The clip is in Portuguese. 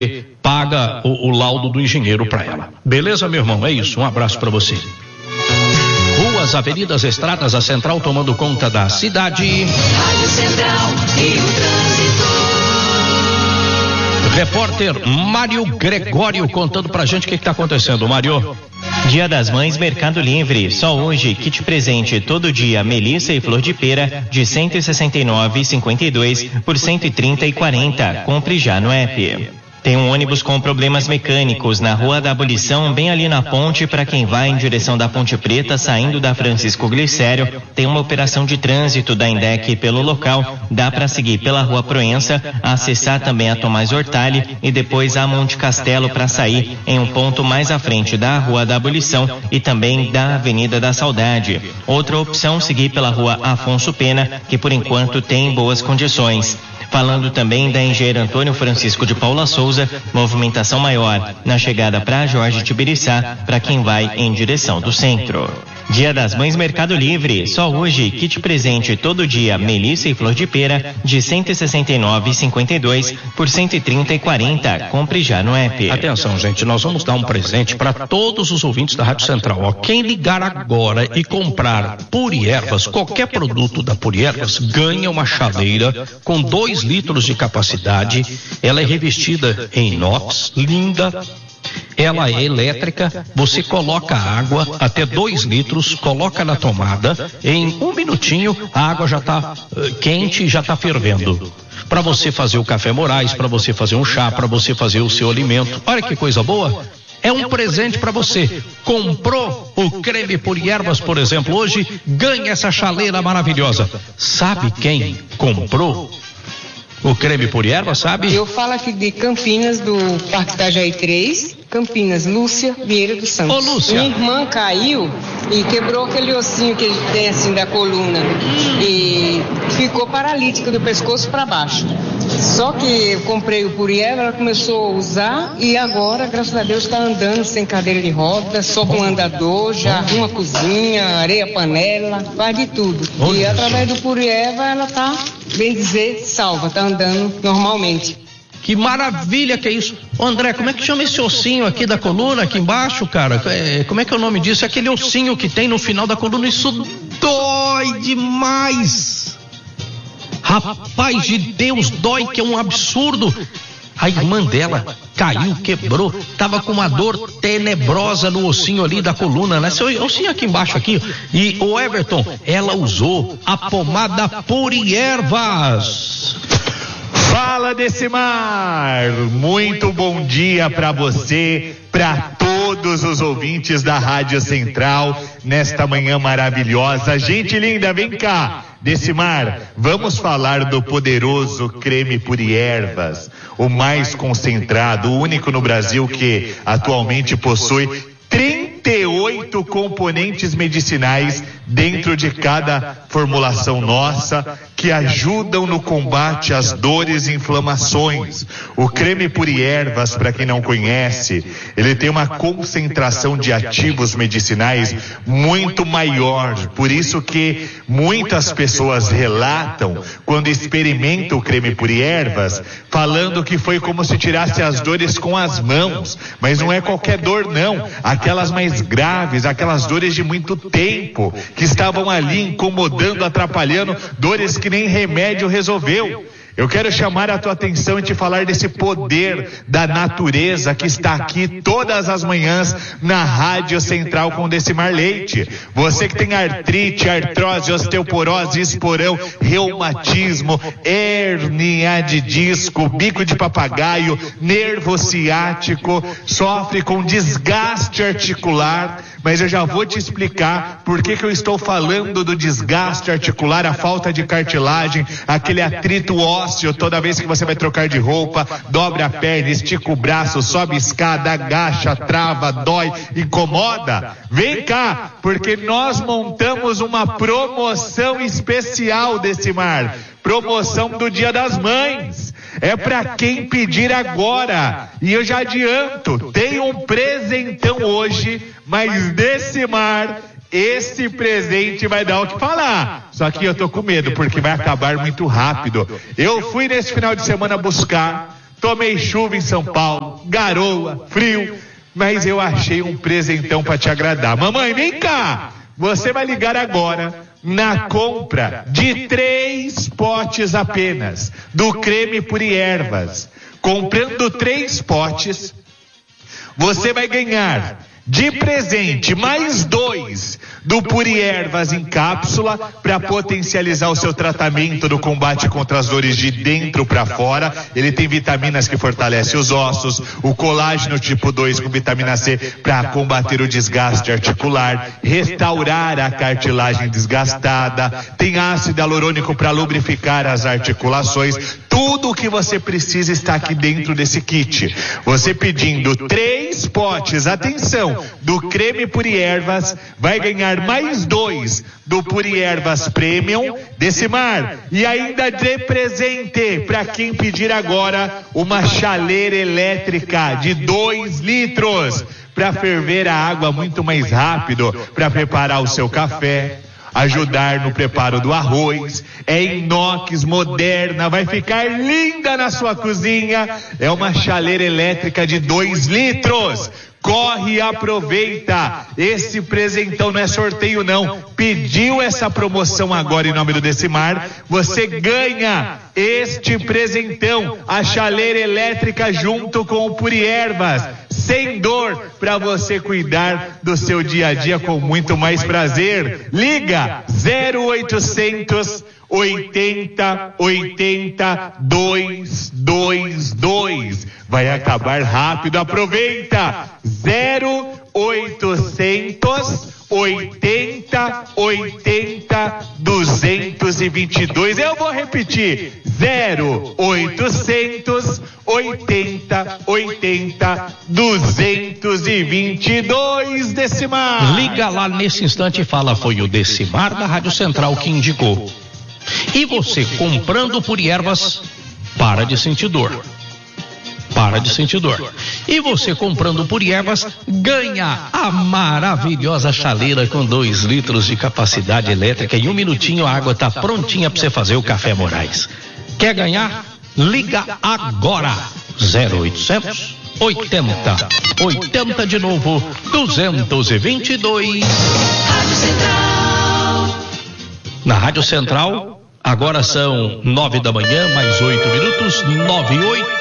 paga o laudo do engenheiro para ela. Beleza, meu irmão? É isso. Um abraço para você. Ruas, avenidas, estradas, a Central tomando conta da cidade. Rádio Central e o trânsito. Repórter Mário Gregório contando pra gente o que está acontecendo, Mário. Dia das Mães Mercado Livre. Só hoje, kit presente todo dia melissa e flor de pera de 169,52 por 130,40. Compre já no app. Tem um ônibus com problemas mecânicos na Rua da Abolição, bem ali na ponte, para quem vai em direção da Ponte Preta, saindo da Francisco Glicério. Tem uma operação de trânsito da INDEC pelo local. Dá para seguir pela Rua Proença, acessar também a Tomás Hortali e depois a Monte Castelo para sair em um ponto mais à frente da Rua da Abolição e também da Avenida da Saudade. Outra opção, seguir pela Rua Afonso Pena, que por enquanto tem boas condições. Falando também da Engenheiro Antônio Francisco de Paula Souza, movimentação maior na chegada para Jorge Tibiriçá, para quem vai em direção do centro. Dia das Mães Mercado Livre. Só hoje, kit presente todo dia melissa e flor de pera de 169,52 por 130,40. Compre já no app. Atenção, gente, nós vamos dar um presente para todos os ouvintes da Rádio Central. Ó, quem ligar agora e comprar Puri Ervas, qualquer produto da Puri Ervas, ganha uma chaleira com 2 litros de capacidade. Ela é revestida em inox, linda. Ela é elétrica, você coloca água até 2 litros, coloca na tomada, em 1 minutinho a água já está quente e já está fervendo. Para você fazer o café Moraes, para você fazer um chá, para você fazer o seu alimento. Olha que coisa boa! É um presente para você. Comprou o creme Puri Ervas, por exemplo, hoje, ganha essa chaleira maravilhosa. Sabe quem comprou o creme Puri Ervas, sabe? Eu falo aqui de Campinas, do Parque Itajaí 3, Campinas, Lúcia Vieira dos Santos. Ô, Lúcia. Minha irmã caiu e quebrou aquele ossinho que ele tem assim da coluna e ficou paralítica do pescoço para baixo. Só que eu comprei o Puri Ervas, ela começou a usar e agora, graças a Deus, está andando sem cadeira de roda, só com andador, já arruma cozinha, areia, panela, faz de tudo. E através do Puri Ervas ela está, bem dizer, salva, está andando normalmente. Que maravilha que é isso. Ô André, como é que chama esse ossinho aqui da coluna, aqui embaixo, cara? Como é que é o nome disso? É aquele ossinho que tem no final da coluna. Isso dói demais. Rapaz de Deus, dói, que é um absurdo. A irmã dela caiu, quebrou, tava com uma dor tenebrosa no ossinho ali da coluna, né? Esse ossinho aqui embaixo aqui. E o Everton, ela usou a pomada Puri Ervas. Fala, Decimar! Muito bom dia para você, para todos os ouvintes da Rádio Central, nesta manhã maravilhosa. Gente linda, vem cá! Decimar, vamos falar do poderoso creme Puri Ervas, o mais concentrado, o único no Brasil que atualmente possui 38 componentes medicinais dentro de cada formulação nossa, que ajudam no combate às dores e inflamações. O creme Puri Ervas, para quem não conhece, ele tem uma concentração de ativos medicinais muito maior, por isso que muitas pessoas relatam, quando experimentam o creme Puri Ervas, falando que foi como se tirasse as dores com as mãos, mas não é qualquer dor não, aquelas mais graves, aquelas dores de muito tempo, que estavam ali incomodando, atrapalhando, dores que nem remédio resolveu. Eu quero chamar a tua atenção e te falar desse poder da natureza que está aqui todas as manhãs na Rádio Central com Decimar Leite. Você que tem artrite, artrose, osteoporose, esporão, reumatismo, hérnia de disco, bico de papagaio, nervo ciático, sofre com desgaste articular, mas eu já vou te explicar por que eu estou falando do desgaste articular, a falta de cartilagem, aquele atrito ósseo toda vez que você vai trocar de roupa, dobra a perna, estica o braço, sobe escada, agacha, trava, dói, incomoda. Vem cá, porque nós montamos uma promoção especial, Decimar, promoção do Dia das Mães. É para quem pedir agora. E eu já adianto, tem um presentão hoje, mas Decimar, esse presente vai dar o que falar. Só que eu tô com medo, porque vai acabar muito rápido. Eu fui nesse final de semana buscar tomei chuva em São Paulo, garoa, frio, mas eu achei um presentão para te agradar. Mamãe, vem cá! Você vai ligar agora na compra de 3 potes apenas do creme Puri Ervas. Comprando 3 potes, você vai ganhar de presente mais 2 do Puri Ervas em cápsula para potencializar o seu tratamento no combate contra as dores de dentro para fora. Ele tem vitaminas que fortalecem os ossos, o colágeno tipo 2 com vitamina C para combater o desgaste articular, restaurar a cartilagem desgastada, tem ácido hialurônico para lubrificar as articulações. Tudo o que você precisa está aqui dentro desse kit. Você pedindo 3 potes, atenção, do creme Puri Ervas, vai ganhar mais 2 do Puri Ervas Premium, Decimar, e ainda de presente, para quem pedir agora, uma chaleira elétrica de 2 litros, para ferver a água muito mais rápido, para preparar o seu café, ajudar no preparo do arroz. É inox, moderna, vai ficar linda na sua cozinha. É uma chaleira elétrica de 2 litros. Corre e aproveita. Esse presentão não é sorteio não. Pediu essa promoção agora em nome do Decimar, você ganha este presentão, a chaleira elétrica junto com o Puri Ervas, sem dor, para você cuidar do seu dia a dia com muito mais prazer. Liga 0800 80 80 222. Vai acabar rápido, aproveita. 0800 80 80 222. Eu vou repetir. 0800 80 80 222. Decimar. Liga lá nesse instante e fala: foi o Decimar da Rádio Central que indicou. E você comprando Puri Ervas, para de sentir dor. Para de sentir dor. E você comprando Puri Ervas, ganha a maravilhosa chaleira com 2 litros de capacidade elétrica. Em 1 minutinho a água está prontinha para você fazer o café Moraes. Quer ganhar? Liga agora. 0800 80 80 de novo 222. Rádio Central. Na Rádio Central, agora são 9 da manhã, mais 8 minutos, 9 e 8.